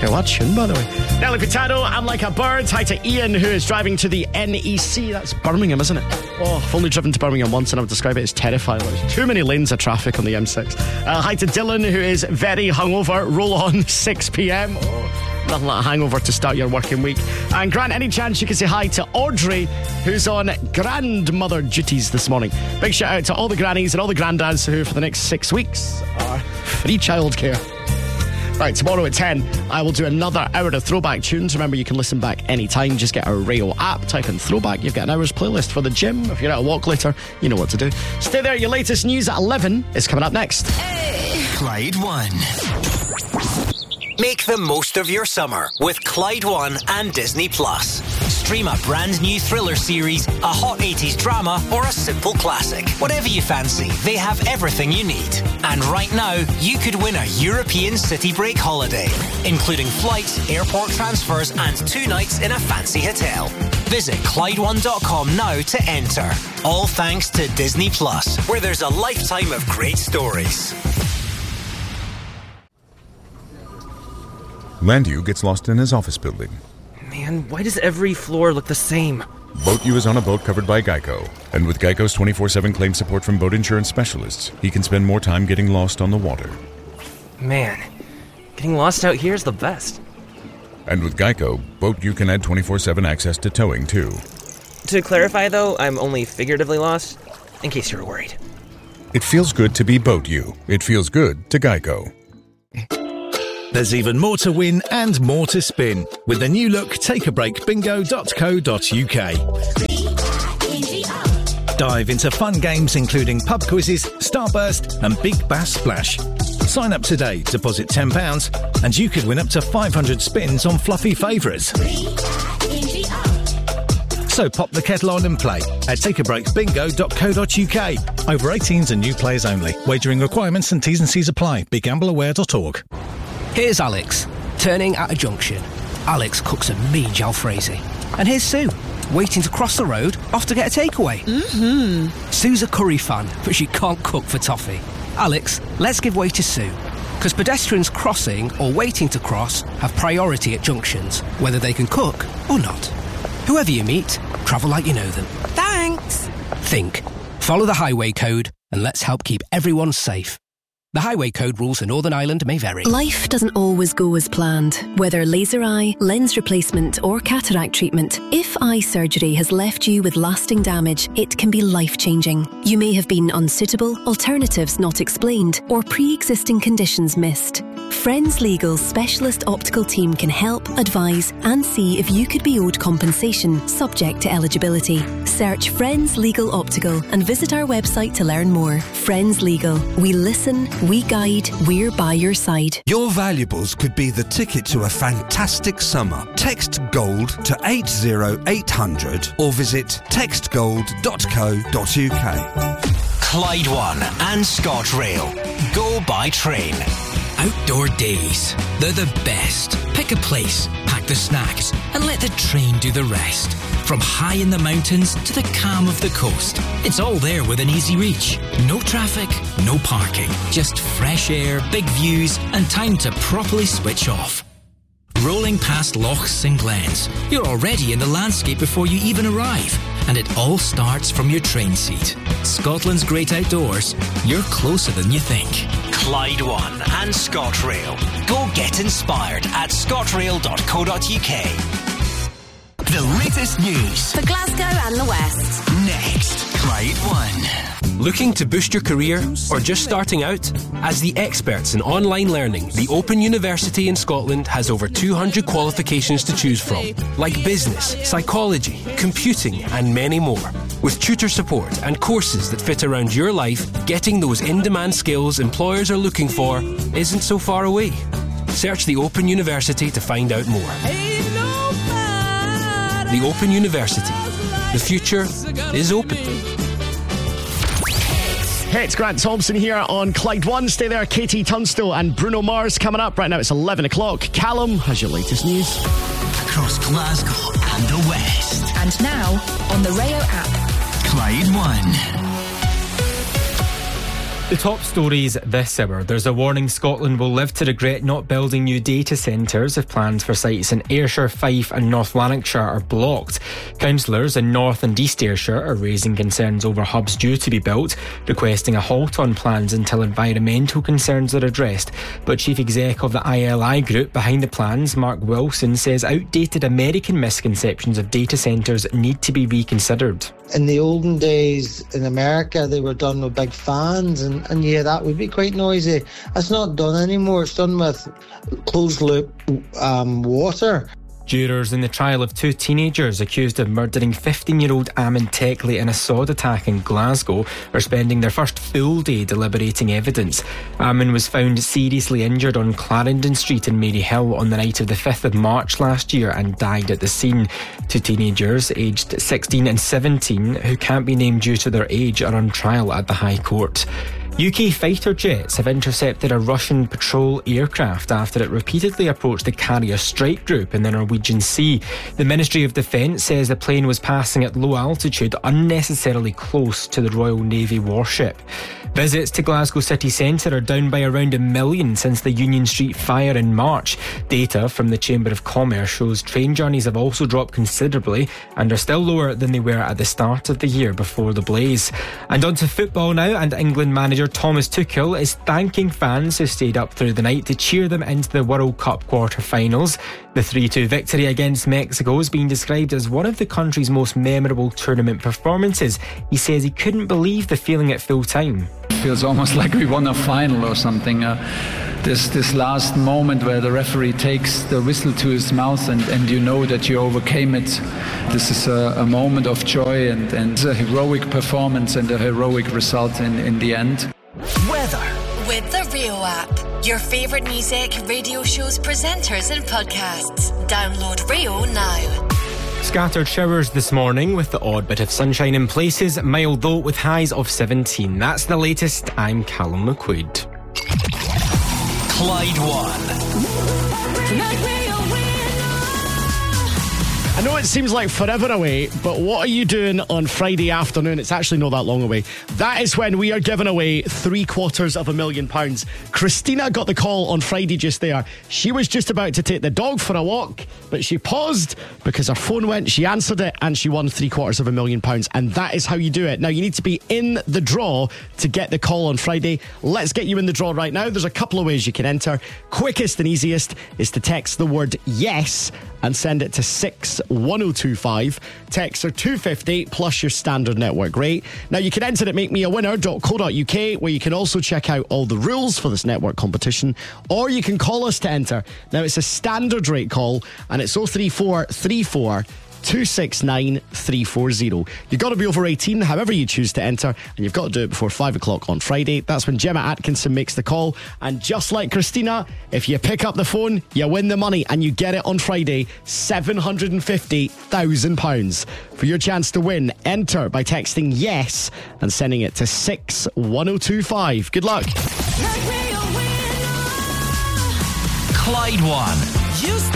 Okay, what tune, by the way? Nelly Furtado, I'm Like a Bird. Hi to Ian, who is driving to the NEC. That's Birmingham, isn't it? Oh, I've only driven to Birmingham once, and I would describe it as terrifying. There's too many lanes of traffic on the M6. Hi to Dylan, who is very hungover. Roll on, 6 p.m. Oh, nothing like a hangover to start your working week. And Grant, any chance you can say hi to Audrey, who's on grandmother duties this morning? Big shout out to all the grannies and all the granddads who, for the next 6 weeks, are free childcare. Right, tomorrow at 10, I will do another hour of throwback tunes. Remember, you can listen back anytime. Just get our Rayo app, type in throwback. You've got an hour's playlist for the gym. If you're out a walk later, you know what to do. Stay there. Your latest news at 11 is coming up next. Hey. Clyde One. Make the most of your summer with Clyde One and Disney Plus. Stream a brand new thriller series, a hot 80s drama, or a simple classic. Whatever you fancy, they have everything you need. And right now, you could win a European city break holiday, including flights, airport transfers, and 2 nights in a fancy hotel. Visit Clyde1.com now to enter. All thanks to Disney Plus, where there's a lifetime of great stories. Landu gets lost in his office building. Man, why does every floor look the same? Boat U is on a boat covered by Geico. And with Geico's 24/7 claim support from boat insurance specialists, he can spend more time getting lost on the water. Man, getting lost out here is the best. And with Geico, Boat U can add 24/7 access to towing, too. To clarify, though, I'm only figuratively lost, in case you're worried. It feels good to be Boat U. It feels good to Geico. There's even more to win and more to spin with the new look takeabreakbingo.co.uk. Dive into fun games including pub quizzes, Starburst and Big Bass Splash. Sign up today, deposit £10 and you could win up to 500 spins on fluffy favourites. So pop the kettle on and play at takeabreakbingo.co.uk. Over 18s and new players only. Wagering requirements and T's and C's apply. BeGambleAware.org. Here's Alex, turning at a junction. Alex cooks a mean jalfrezi. And here's Sue, waiting to cross the road, off to get a takeaway. Sue's a curry fan, but she can't cook for toffee. Alex, let's give way to Sue. Because pedestrians crossing or waiting to cross have priority at junctions, whether they can cook or not. Whoever you meet, travel like you know them. Thanks. Think. Follow the highway code and let's help keep everyone safe. The highway code rules in Northern Ireland may vary. Life doesn't always go as planned. Whether laser eye, lens replacement or cataract treatment, if eye surgery has left you with lasting damage, it can be life-changing. You may have been unsuitable, alternatives not explained, or pre-existing conditions missed. Friends Legal's specialist optical team can help, advise and see if you could be owed compensation subject to eligibility. Search Friends Legal Optical and visit our website to learn more. Friends Legal. We listen, we guide, we're by your side. Your valuables could be the ticket to a fantastic summer. Text GOLD to 80800 or visit textgold.co.uk. Clyde One and ScotRail. Go by train. Outdoor days. They're the best. Pick a place, pack the snacks, and let the train do the rest. From high in the mountains to the calm of the coast, it's all there within easy reach. No traffic, no parking. Just fresh air, big views, and time to properly switch off. Rolling past lochs and glens, you're already in the landscape before you even arrive. And it all starts from your train seat. Scotland's great outdoors, you're closer than you think. Clyde One and ScotRail. Go get inspired at scotrail.co.uk. The latest news for Glasgow and the West. next. Clyde One. Looking to boost your career or just starting out? As the experts in online learning, the Open University in Scotland has over 200 qualifications to choose from, like business, psychology, computing and many more. With tutor support and courses that fit around your life, getting those in-demand skills employers are looking for isn't so far away. Search the Open University to find out more. The Open University. The future is open. Hey, it's Grant Thompson here on Clyde One. Stay there. Katie Tunstall and Bruno Mars coming up. Right now it's 11 o'clock. Callum has your latest news. Across Glasgow and the West. And now on the Rayo app. Clyde One. The top stories this hour. There's a warning Scotland will live to regret not building new data centres if plans for sites in Ayrshire, Fife and North Lanarkshire are blocked. Councillors in North and East Ayrshire are raising concerns over hubs due to be built, requesting a halt on plans until environmental concerns are addressed. But Chief Exec of the ILI group behind the plans, Mark Wilson, says outdated American misconceptions of data centres need to be reconsidered. In the olden days in America, they were done with big fans, and yeah, that would be quite noisy. That's not done anymore. It's done with closed loop water. Jurors in the trial of two teenagers accused of murdering 15-year-old Amin Teckley in a sod attack in Glasgow are spending their first full day deliberating evidence. Amin was found seriously injured on Clarendon Street in Maryhill on the night of the 5th of March last year and died at the scene. Two teenagers, aged 16 and 17, who can't be named due to their age, are on trial at the High Court. UK fighter jets have intercepted a Russian patrol aircraft after it repeatedly approached the carrier strike group in the Norwegian Sea. The Ministry of Defence says the plane was passing at low altitude, unnecessarily close to the Royal Navy warship. Visits to Glasgow city centre are down by around 1 million since the Union Street fire in March. Data from the Chamber of Commerce shows train journeys have also dropped considerably and are still lower than they were at the start of the year before the blaze. And on to football now, and England manager Thomas Tuchel is thanking fans who stayed up through the night to cheer them into the World Cup quarter-finals. The 3-2 victory against Mexico has been described as one of the country's most memorable tournament performances. He says he couldn't believe the feeling at full time. Feels almost like we won a final or something. This last moment where the referee takes the whistle to his mouth and you know that you overcame it. This is a moment of joy and a heroic performance and a heroic result in the end. Weather. With the Rio app. Your favourite music, radio shows, presenters and podcasts. Download Rio now. Scattered showers this morning with the odd bit of sunshine in places, mild though with highs of 17. That's the latest. I'm Callum McQuaid. Clyde One. I know it seems like forever away, but what are you doing on Friday afternoon? It's actually not that long away. That is when we are giving away £750,000. Christina got the call on Friday just there. She was just about to take the dog for a walk, but she paused because her phone went. She answered it and she won £750,000. And that is how you do it. Now, you need to be in the draw to get the call on Friday. Let's get you in the draw right now. There's a couple of ways you can enter. Quickest and easiest is to text the word yes and send it to 61025. Texts are $2.50 plus your standard network rate. Now you can enter at makemeawinner.co.uk, where you can also check out all the rules for this network competition, or you can call us to enter. Now it's a standard rate call and it's 03434 269 340. You've got to be over 18, however you choose to enter, and you've got to do it before 5 o'clock on Friday. That's when Gemma Atkinson makes the call. And just like Christina, if you pick up the phone, you win the money, and you get it on Friday, £750,000. For your chance to win, enter by texting yes and sending it to 61025. Good luck. Clyde One.